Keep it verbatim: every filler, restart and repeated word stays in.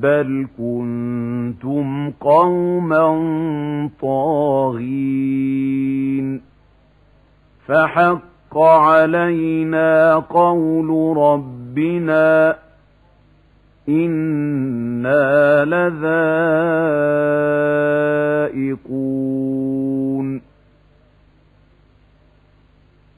بل كنتم قوما طاغين فحق علينا قول ربنا إنا